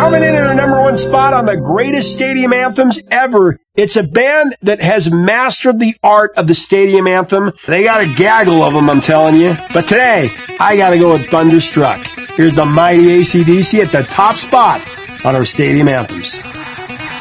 Coming in at a number one spot on the greatest stadium anthems ever, it's a band that has mastered the art of the stadium anthem. They got a gaggle of them, I'm telling you. But today, I gotta go with Thunderstruck. Here's the mighty AC/DC at the top spot on our stadium anthems.